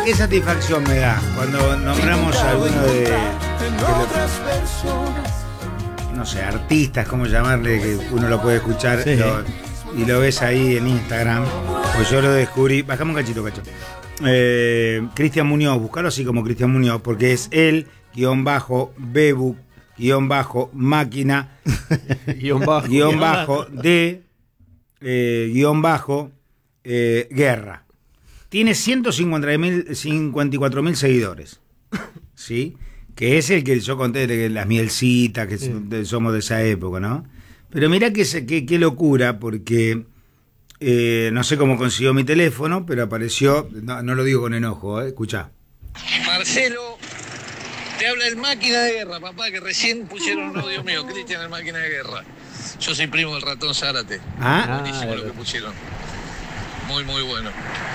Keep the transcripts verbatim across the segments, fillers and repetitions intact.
qué satisfacción me da cuando nombramos a alguno de, de los, no sé, artistas, cómo llamarle, que uno lo puede escuchar, sí. lo, y lo ves ahí en Instagram. Pues yo lo descubrí. Bajame un cachito, cacho. Eh, Cristian Muñoz, buscalo así como Cristian Muñoz, porque es él, guión bajo, Bebu, guión bajo, máquina, guión bajo, guión bajo, de, eh, guión bajo, eh, guerra. Tiene ciento cincuenta y cuatro mil seguidores, ¿sí? Que es el que yo conté de las mielcitas, que sí. somos de esa época, ¿no? Pero mirá qué que, que locura, porque eh, no sé cómo consiguió mi teléfono, pero apareció, no, no lo digo con enojo, ¿eh? Escuchá. Marcelo, te habla el Máquina de Guerra, papá, que recién pusieron un audio mío, Cristian, el Máquina de Guerra. Yo soy primo del ratón Zárate. Ah, buenísimo ah, lo que pusieron. Muy, muy bueno.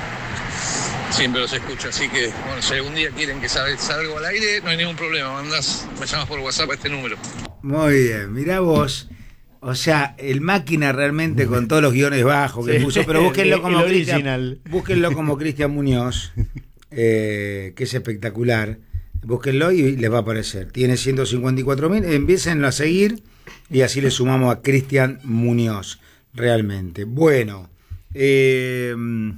Siempre los escucho, así que, bueno, si algún día quieren que salga al aire, no hay ningún problema, mandás, me llamas por WhatsApp a este número. Muy bien, mirá vos, o sea, el Máquina realmente con todos los guiones bajos que sí. puso, pero búsquenlo como Cristian, búsquenlo como Cristian Muñoz, eh, que es espectacular, búsquenlo y les va a aparecer, tiene ciento cincuenta y cuatro mil, empiecen a seguir y así le sumamos a Cristian Muñoz, realmente. Bueno, eh...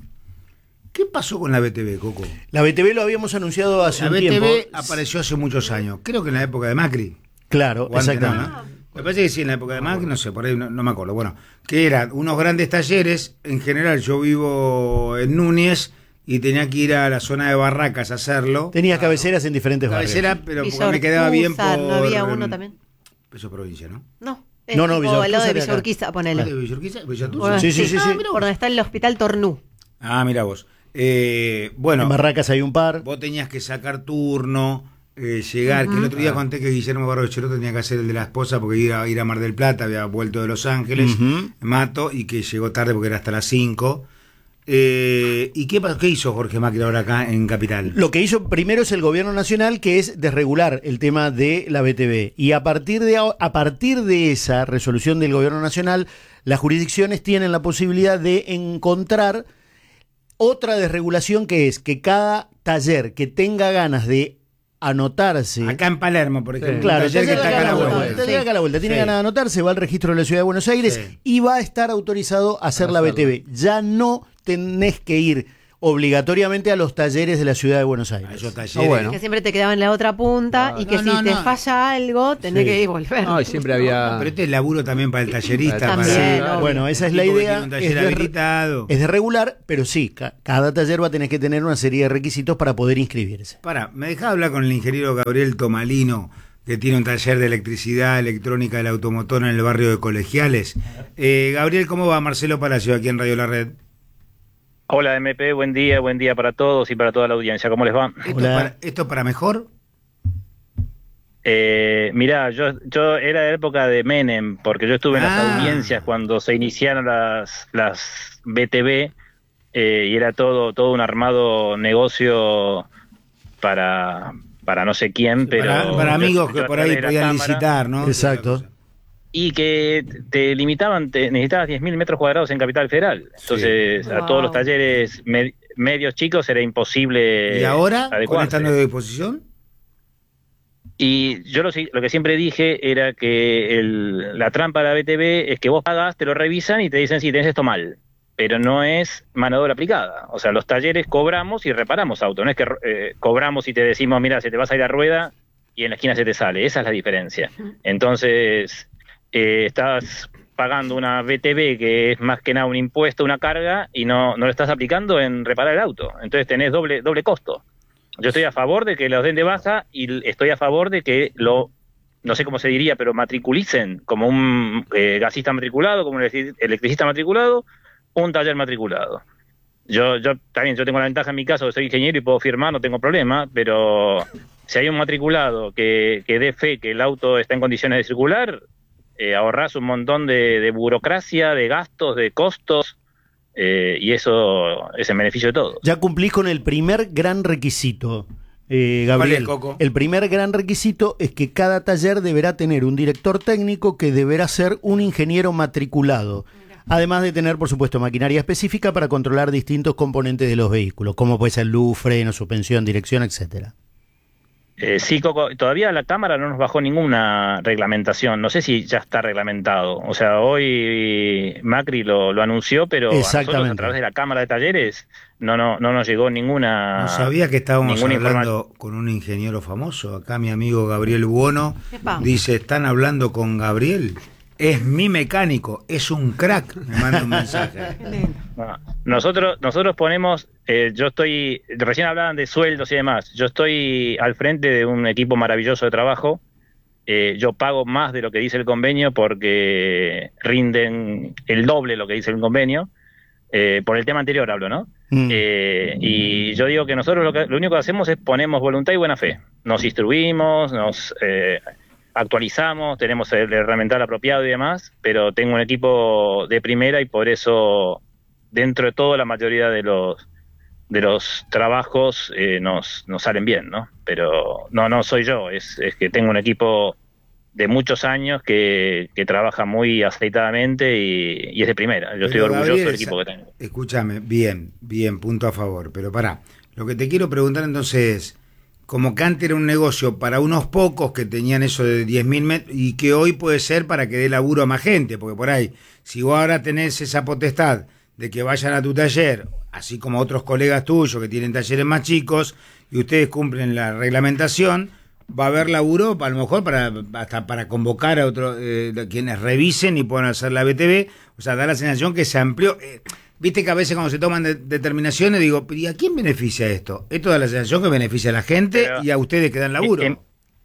¿qué pasó con la B T V, Coco? La B T V lo habíamos anunciado hace la un B T V tiempo. La B T V apareció hace muchos años, creo que en la época de Macri. Claro, exactamente. No, ¿no? Me parece que sí, en la época de Macri, no sé, por ahí no, no me acuerdo. Bueno, que eran unos grandes talleres, en general yo vivo en Núñez y tenía que ir a la zona de Barracas a hacerlo. Tenía cabeceras en diferentes Cabecera, barrios. pero porque me quedaba bien por... ¿No había uno también? Eso provincia, ¿no? No. Es no, no, tipo al lado de Villa Urquiza, ponele. ¿De Villa Urquiza? ¿Villa Bueno, sí, sí, sí, sí. Ah, por donde está el hospital Tornú. Ah, mira vos. Eh, bueno, en Barracas hay un par. Vos tenías que sacar turno, eh, llegar, uh-huh. que el otro día ah. conté que Guillermo Barrochero tenía que hacer el de la esposa porque iba a ir a Mar del Plata, había vuelto de Los Ángeles, uh-huh. Mato, y que llegó tarde porque era hasta las cinco. Eh, ¿Y qué, qué hizo Jorge Macri ahora acá en Capital? Lo que hizo primero es el gobierno nacional, que es desregular el tema de la B T V. Y a partir de, a partir de esa resolución del gobierno nacional, las jurisdicciones tienen la posibilidad de encontrar otra desregulación, que es que cada taller que tenga ganas de anotarse... Acá en Palermo, por ejemplo. Sí. Claro, taller taller que está acá a la vuelta. vuelta. Taller acá a la vuelta. Tiene sí. ganas de anotarse, va al registro de la Ciudad de Buenos Aires sí. y va a estar autorizado a hacer la B T V. Ya no tenés que ir obligatoriamente a los talleres de la Ciudad de Buenos Aires. A esos talleres. Oh, bueno. Que siempre te quedaban en la otra punta no, y que no, si no, te no. falla algo, tenés sí. que ir volver. No, y siempre había... No, pero este es laburo también para el tallerista. También, para... Bueno, esa es la idea. Un taller es, de, es de regular, pero sí, ca- cada taller va a tener que tener una serie de requisitos para poder inscribirse. Para, me dejaba hablar con el ingeniero Gabriel Tomalino, que tiene un taller de electricidad, electrónica del automotor en el barrio de Colegiales. Eh, Gabriel, ¿cómo va? Marcelo Palacio, aquí en Radio La Red. Hola M P, buen día, buen día para todos y para toda la audiencia. ¿Cómo les va? ¿Esto, para, ¿esto para mejor? Eh, mirá, yo, yo era de época de Menem, porque yo estuve en ah. las audiencias cuando se iniciaron las, las B T V eh, y era todo, todo un armado negocio para, para no sé quién, pero... Para, para amigos que por ahí podían licitar, ¿no? Exacto. Y que te limitaban, te necesitabas diez mil metros cuadrados en Capital Federal. Entonces, sí. a wow. todos los talleres med- medios chicos era imposible. ¿Y ahora, adecuarse. con esta nueva disposición? Y yo lo, lo que siempre dije era que el, la trampa de la B T V es que vos pagás, te lo revisan y te dicen si sí, tenés esto mal. Pero no es mano de obra aplicada. O sea, los talleres cobramos y reparamos auto. No es que eh, cobramos y te decimos, mira, se te va a salir la rueda y en la esquina se te sale. Esa es la diferencia. Entonces... Eh, estás pagando una B T V que es más que nada un impuesto, una carga, y no, no lo estás aplicando en reparar el auto. Entonces tenés doble, doble costo. Yo estoy a favor de que los den de baja y estoy a favor de que lo, no sé cómo se diría, pero matriculicen como un eh, gasista matriculado, como un electricista matriculado, un taller matriculado. Yo, yo también yo tengo la ventaja en mi caso, soy ingeniero y puedo firmar, no tengo problema, pero si hay un matriculado que, que dé fe que el auto está en condiciones de circular, Eh, ahorrás un montón de, de burocracia, de gastos, de costos, eh, y eso es en beneficio de todos. Ya cumplís con el primer gran requisito, eh, Gabriel. ¿Cuál es, Coco? El primer gran requisito es que cada taller deberá tener un director técnico que deberá ser un ingeniero matriculado. Además de tener, por supuesto, maquinaria específica para controlar distintos componentes de los vehículos, como puede ser luz, freno, suspensión, dirección, etcétera. Eh, sí, Coco, todavía la Cámara no nos bajó ninguna reglamentación. No sé si ya está reglamentado. O sea, hoy Macri lo, lo anunció, pero a nosotros a través de la Cámara de Talleres no no no nos llegó ninguna. No sabía que estábamos hablando informa- con un ingeniero famoso. Acá mi amigo Gabriel Buono Epa. dice, están hablando con Gabriel. Es mi mecánico, es un crack. Me manda un mensaje. No, nosotros nosotros ponemos, eh, yo estoy, recién hablaban de sueldos y demás, yo estoy al frente de un equipo maravilloso de trabajo, eh, yo pago más de lo que dice el convenio porque rinden el doble de lo que dice el convenio, eh, por el tema anterior hablo, ¿no? Mm. Eh, y yo digo que nosotros lo, que, lo único que hacemos es ponemos voluntad y buena fe, nos instruimos, nos... Eh, actualizamos, tenemos el herramental apropiado y demás, pero tengo un equipo de primera y por eso dentro de todo la mayoría de los de los trabajos eh, nos, nos salen bien, ¿no? Pero no no soy yo, es, es que tengo un equipo de muchos años que, que trabaja muy aceitadamente y, y es de primera. Yo pero estoy orgulloso Gabriel, del equipo que tengo. Escúchame, bien, bien, punto a favor, pero pará, lo que te quiero preguntar entonces es, como que antes era un negocio para unos pocos que tenían eso de diez mil metros y que hoy puede ser para que dé laburo a más gente, porque por ahí, si vos ahora tenés esa potestad de que vayan a tu taller, así como otros colegas tuyos que tienen talleres más chicos y ustedes cumplen la reglamentación, va a haber laburo a lo mejor para hasta para convocar a otros eh, quienes revisen y puedan hacer la B T V, o sea, da la sensación que se amplió. Eh, Viste que a veces cuando se toman de, determinaciones digo, ¿y a quién beneficia esto? Esto da la sensación que beneficia a la gente Pero, y a ustedes que dan laburo. En,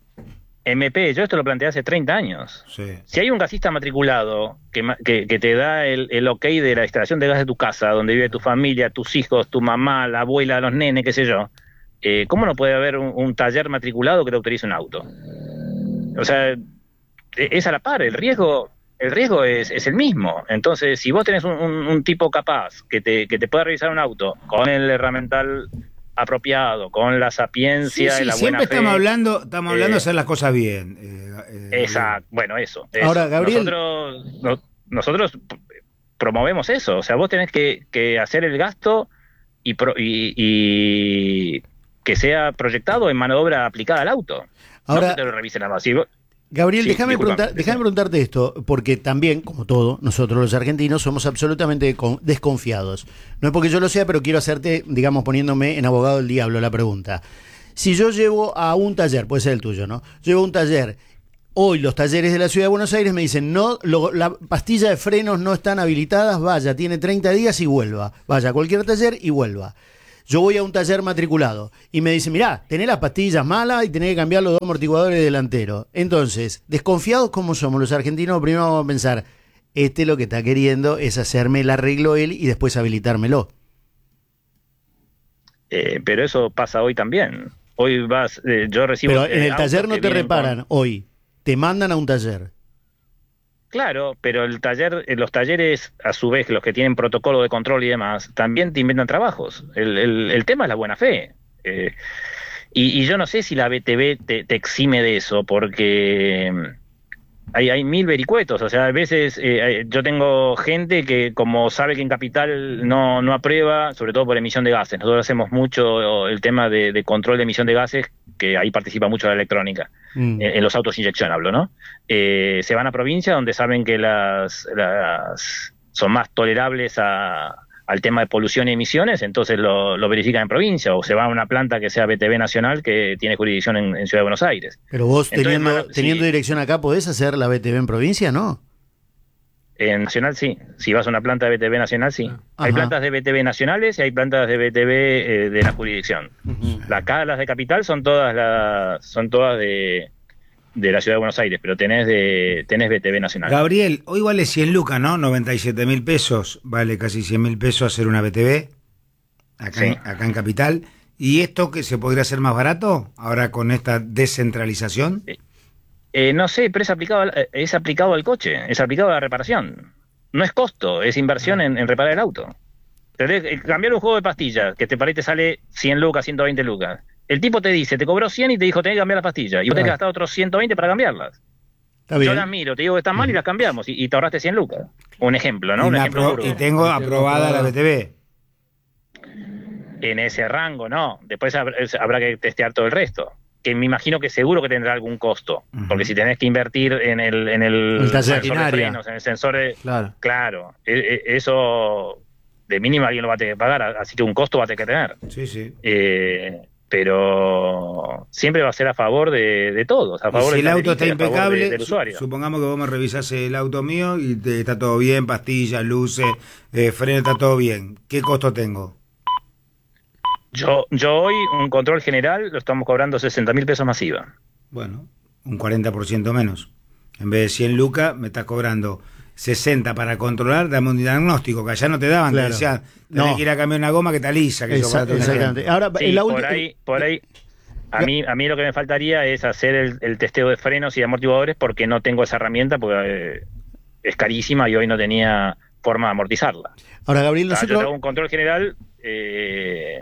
M P, yo esto lo planteé hace treinta años. Sí. Si hay un gasista matriculado que, que, que te da el, el ok de la instalación de gas de tu casa, donde vive tu familia, tus hijos, tu mamá, la abuela, los nenes, qué sé yo, eh, ¿cómo no puede haber un, un taller matriculado que te autorice un auto? O sea, es a la par, el riesgo... El riesgo es, es el mismo. Entonces, si vos tenés un, un, un tipo capaz que te, que te pueda revisar un auto con el herramental apropiado, con la sapiencia sí, sí, y la siempre buena fe... estamos hablando, estamos hablando eh, de hacer las cosas bien. Eh, eh, exacto, bueno, eso, eso. Ahora, Gabriel... Nosotros, no, nosotros promovemos eso. O sea, vos tenés que, que hacer el gasto y, pro, y, y que sea proyectado en mano de obra aplicada al auto. Ahora... No que te lo revisen nada más. Si vos, Gabriel, sí, déjame, preguntar, déjame preguntarte esto, porque también, como todo, nosotros los argentinos somos absolutamente desconfiados. No es porque yo lo sea, pero quiero hacerte, digamos, poniéndome en abogado del diablo la pregunta. Si yo llevo a un taller, puede ser el tuyo, ¿no? Llevo a un taller, hoy los talleres de la Ciudad de Buenos Aires me dicen, no, lo, la pastilla de frenos no están habilitadas, vaya, tiene treinta días y vuelva. Vaya a cualquier taller y vuelva. Yo voy a un taller matriculado y me dice, mirá, tenés las pastillas malas y tenés que cambiar los dos amortiguadores delanteros. Entonces, desconfiados como somos los argentinos, primero vamos a pensar, este lo que está queriendo es hacerme el arreglo él y después habilitármelo. Eh, pero eso pasa hoy también. Hoy vas, eh, yo recibo... Pero en el eh, taller no te reparan con... hoy, te mandan a un taller. Claro, pero el taller, los talleres, a su vez, los que tienen protocolo de control y demás, también te inventan trabajos. El, el, el tema es la buena fe. Eh, y, y yo no sé si la B T V te, te exime de eso, porque hay, hay mil vericuetos. O sea, a veces eh, yo tengo gente que, como sabe que en Capital no, no aprueba, sobre todo por emisión de gases. Nosotros hacemos mucho el tema de, de control de emisión de gases, que ahí participa mucho la electrónica. Mm. En, en los autos inyección hablo, ¿no? Eh, se van a provincia donde saben que las, las son más tolerables a, al tema de polución y emisiones, entonces lo, lo verifican en provincia, o se va a una planta que sea B T V nacional que tiene jurisdicción en, en Ciudad de Buenos Aires. Pero vos entonces, teniendo, man, teniendo sí. dirección acá, ¿podés hacer la B T V en provincia, no? En nacional sí, si vas a una planta de B T V nacional sí. Ajá. Hay plantas de B T V nacionales y hay plantas de B T V eh, de la jurisdicción. Uh-huh. Acá las de Capital son todas las, son todas de, de la Ciudad de Buenos Aires, pero tenés de tenés B T V nacional. Gabriel, hoy vale cien lucas, ¿no? noventa y siete mil pesos, vale casi cien mil pesos hacer una B T V acá, sí. en, acá en Capital. ¿Y esto que se podría hacer más barato ahora con esta descentralización? Sí. Eh, no sé, pero es aplicado, es aplicado al coche, es aplicado a la reparación. No es costo, es inversión en, en reparar el auto. Te, cambiar un juego de pastillas, que te parece te sale cien lucas, ciento veinte lucas. El tipo te dice, te cobró cien y te dijo, tenés que cambiar las pastillas. Y vos tenés que gastar otros ciento veinte para cambiarlas. Yo las miro, te digo que están mal y las cambiamos y, y te ahorraste cien lucas. Un ejemplo, ¿no? Y, Un me ejemplo apro- y tengo aprobada la B T V. En ese rango, no. Después habrá, habrá que testear todo el resto. Que me imagino que seguro que tendrá algún costo. Uh-huh. Porque si tenés que invertir en el, en el, el sensor de frenos, en el sensor de... Claro. Claro. Eso de mínima alguien lo va a tener que pagar, así que un costo va a tener que tener. Sí, sí. Eh, pero siempre va a ser a favor de, de todos. A favor si el de auto está a favor impecable, de, del usuario. Supongamos que vos me revisás el auto mío y te, está todo bien, pastillas, luces, eh, freno, está todo bien. ¿Qué costo tengo? Yo, yo hoy un control general lo estamos cobrando sesenta mil pesos masiva. Bueno, un cuarenta por ciento menos. En vez de cien lucas, me estás cobrando sesenta para controlar, dame un diagnóstico, que allá no te daban, claro. Te decían, tenés no. que ir a cambiar una goma que te alisa. Que Exact, exactamente. Ahora, sí, el auto... por ahí, por ahí, a mí, a mí lo que me faltaría es hacer el, el testeo de frenos y de amortiguadores porque no tengo esa herramienta, porque eh, es carísima y hoy no tenía forma de amortizarla. Ahora, Gabriel, nosotros... Yo tengo un control general... Eh,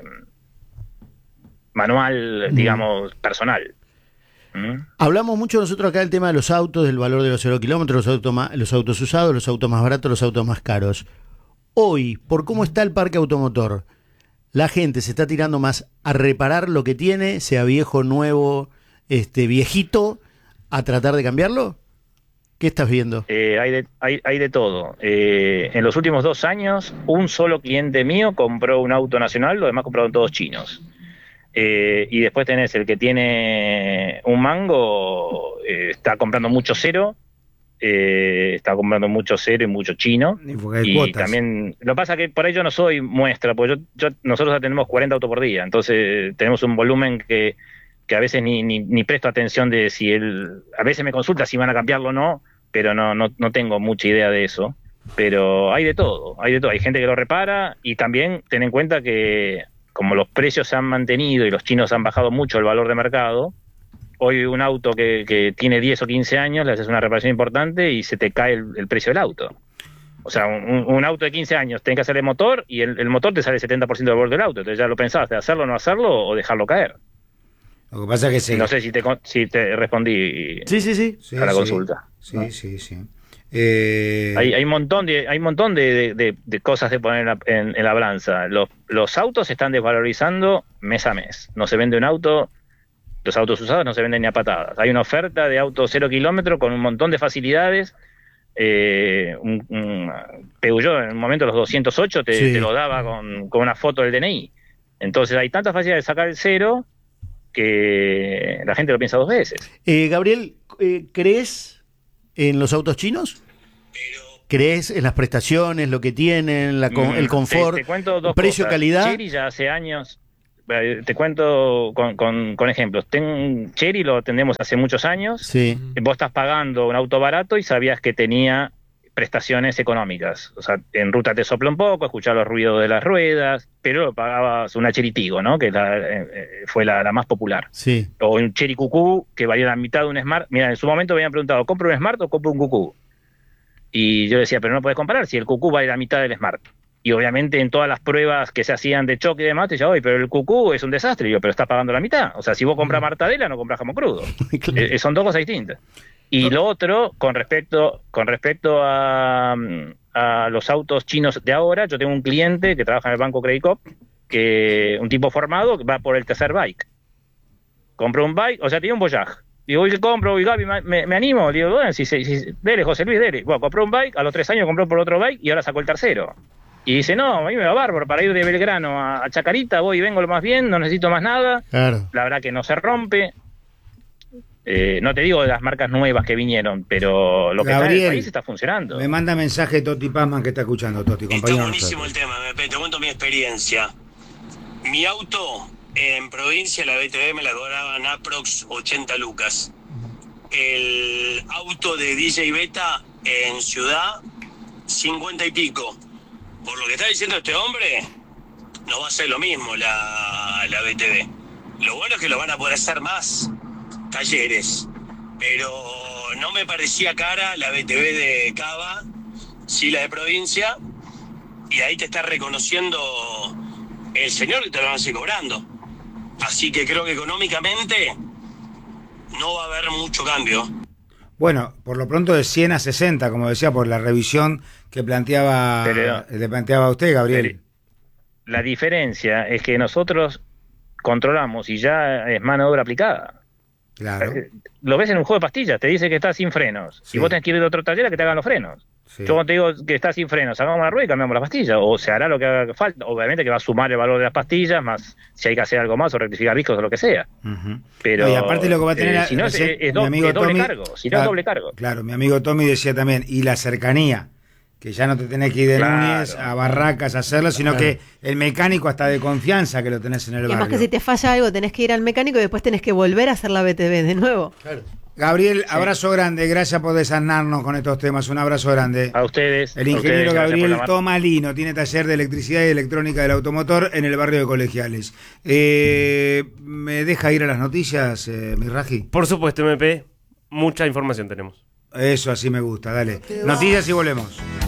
manual, digamos, mm. personal. ¿Mm? Hablamos mucho nosotros acá del tema de los autos, del valor de los cero kilómetros, los autos, más, los autos usados, los autos más baratos, los autos más caros. Hoy, por cómo está el parque automotor, la gente se está tirando más a reparar lo que tiene, sea viejo, nuevo, este viejito, a tratar de cambiarlo. ¿Qué estás viendo? Eh, hay, de, hay, hay de todo. Eh, en los últimos dos años, un solo cliente mío compró un auto nacional, los demás compraron todos chinos. Eh, y después tenés el que tiene un mango, eh, está comprando mucho cero, eh, está comprando mucho cero y mucho chino. Y, y también, lo que pasa es que por ahí yo no soy muestra, porque yo, yo, nosotros atendemos cuarenta autos por día, entonces tenemos un volumen que, que a veces ni, ni, ni presto atención de si él, a veces me consulta si van a cambiarlo o no, pero no, no, no tengo mucha idea de eso. Pero hay de todo, hay de todo, hay gente que lo repara y también ten en cuenta que como los precios se han mantenido y los chinos han bajado mucho el valor de mercado, hoy un auto que, que tiene diez o quince años, le haces una reparación importante y se te cae el, el precio del auto. O sea, un, un auto de quince años, tenés que hacer el motor y el, el motor te sale el setenta por ciento del valor del auto. Entonces ya lo pensabas de hacerlo o no hacerlo o dejarlo caer. Lo que pasa es que sí. No sé si te, si te respondí sí, sí, sí. a la sí, consulta. Sí, ¿no? sí, sí. Eh... Hay, hay un montón de hay un montón de, de, de, de cosas de poner en la, en, en la balanza. Los, los autos se están desvalorizando mes a mes. No se vende un auto, los autos usados no se venden ni a patadas. Hay una oferta de autos cero kilómetros con un montón de facilidades. Eh, un, un Peugeot en un momento los doscientos ocho te, sí. te lo daba con, con una foto del D N I. Entonces hay tanta facilidad de sacar el cero que la gente lo piensa dos veces. Eh, Gabriel, eh, ¿crees en los autos chinos? Pero, ¿crees en las prestaciones, lo que tienen, la con, el confort, te, te cuento dos precio, cosas. calidad? Chery ya hace años, te cuento con, con, con ejemplos. Ten, Chery lo atendemos hace muchos años. Sí. Vos estás pagando un auto barato y sabías que tenía prestaciones económicas. O sea, en ruta te sopla un poco, escuchar los ruidos de las ruedas, pero pagabas una Chery Tigo, ¿no? Que la, eh, fue la, la más popular. Sí. O un Chery Cucú, que valía la mitad de un Smart. Mira, en su momento me habían preguntado, ¿compro un Smart o compro un Cucú? Y yo decía, pero no puedes comparar si el Cucú vale la mitad del Smart. Y obviamente en todas las pruebas que se hacían de choque y demás, te decía, oye, pero el Cucú es un desastre. Y yo, pero estás pagando la mitad. O sea, si vos compras martadela, no compras jamón crudo. Claro. eh, son dos cosas distintas. Y lo otro, con respecto con respecto a, a los autos chinos de ahora, yo tengo un cliente que trabaja en el banco Credit Corp, que un tipo formado que va por el tercer bike. Compró un bike, o sea, tiene un Voyage. Digo, ¿y qué compro? Y Gaby, me, me animo. Digo, bueno, si, si, si, dele, José Luis, dele. Bueno, compró un bike, a los tres años compró por otro bike y ahora sacó el tercero. Y dice, no, a mí me va bárbaro, para ir de Belgrano a, a Chacarita, voy y vengo lo más bien, no necesito más nada. Claro. La verdad que no se rompe. Eh, no te digo de las marcas nuevas que vinieron, pero lo que Gabriel, está en el país está funcionando. Me manda mensaje Toti Pazman que está escuchando, Toti, compañero. Está buenísimo el tema, me, te cuento mi experiencia. Mi auto en provincia, la B T V me la cobraban aprox ochenta lucas. El auto de D J Beta en ciudad, cincuenta y pico. Por lo que está diciendo este hombre, no va a ser lo mismo la, la B T V. Lo bueno es que lo van a poder hacer más talleres, pero no me parecía cara la B T V de Cava, sí la de provincia, y ahí te está reconociendo el señor que te lo van a seguir cobrando. Así que creo que económicamente no va a haber mucho cambio. Bueno, por lo pronto de cien a sesenta, como decía, por la revisión que planteaba, Pero, le planteaba usted, Gabriel. La diferencia es que nosotros controlamos y ya es mano de obra aplicada. Claro. Lo ves en un juego de pastillas, te dice que está sin frenos. Sí. Y vos tenés que ir de otro taller a que te hagan los frenos. Sí. Yo cuando te digo que está sin frenos, hagamos una rueda y cambiamos las pastillas. O se hará lo que haga falta. Obviamente que va a sumar el valor de las pastillas, más si hay que hacer algo más o rectificar discos o lo que sea. Uh-huh. Pero no, y aparte lo que va a tener eh, si no, recién, es, es, mi do, amigo es doble Tommy, cargo. Si no claro, es doble cargo. Claro, mi amigo Tommy decía también, y la cercanía, que ya no te tenés que ir de Claro. Núñez a Barracas a hacerlo, sino claro. que el mecánico hasta de confianza que lo tenés en el y barrio. además que si te falla algo tenés que ir al mecánico y después tenés que volver a hacer la B T V de nuevo. Claro. Gabriel, sí. abrazo grande, gracias por desarnarnos con estos temas, un abrazo grande. A ustedes. El ingeniero ustedes, Gabriel Tomalino tiene taller de electricidad y electrónica del automotor en el barrio de Colegiales. Eh, ¿Me deja ir a las noticias, eh, mi Raji? Por supuesto, M P, mucha información tenemos. Eso así me gusta, dale. Noticias y volvemos.